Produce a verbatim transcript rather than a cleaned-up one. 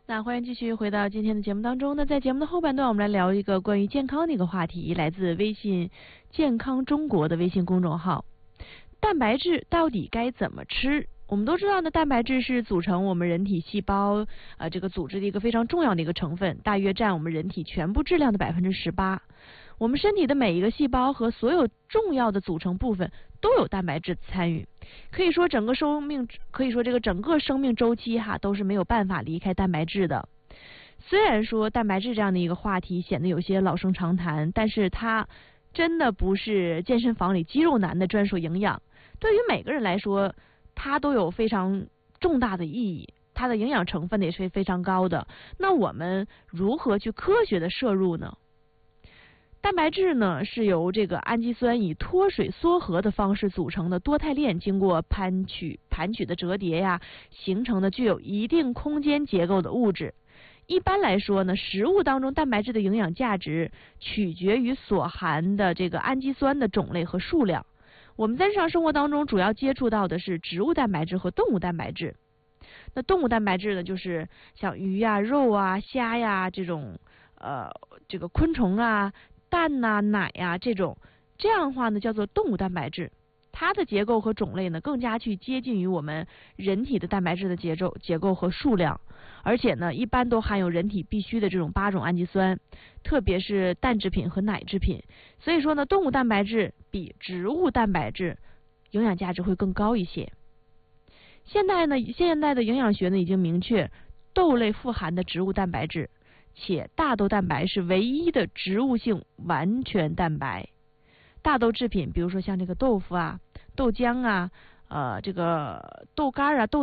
那欢迎继续回到今天的节目当中。那在节目的后半段，我们来聊一个关于健康的一个话题，来自微信健康中国的微信公众号。蛋白质到底该怎么吃？我们都知道呢，蛋白质是组成我们人体细胞呃这个组织的一个非常重要的一个成分，大约占我们人体全部质量的百分之十八。我们身体的每一个细胞和所有重要的组成部分都有蛋白质参与，可以说整个生命，可以说这个整个生命周期哈都是没有办法离开蛋白质的。虽然说蛋白质这样的一个话题显得有些老生常谈，但是它真的不是健身房里肌肉男的专属营养，对于每个人来说，它都有非常重大的意义，它的营养成分也是非常高的。那我们如何去科学的摄入呢？蛋白质呢是由这个氨基酸以脱水缩合的方式组成的多肽链，经过盘曲盘曲的折叠呀，形成的具有一定空间结构的物质。一般来说呢，食物当中蛋白质的营养价值取决于所含的这个氨基酸的种类和数量。我们在日常生活当中主要接触到的是植物蛋白质和动物蛋白质。那动物蛋白质呢，就是像鱼呀、肉啊、虾呀这种呃这个昆虫啊、蛋呐、啊、奶呀、啊、这种，这样的话呢叫做动物蛋白质。它的结构和种类呢更加去接近于我们人体的蛋白质的结构结构和数量，而且呢一般都含有人体必需的这种八种氨基酸，特别是蛋制品和奶制品。所以说呢，动物蛋白质比植物蛋白质营养价值会更高一些。现在呢，现代的营养学呢已经明确，豆类富含的植物蛋白质，且大豆蛋白是唯一的植物性完全蛋白。大豆制品，比如说像这个豆腐啊、豆浆啊、呃这个豆干啊、豆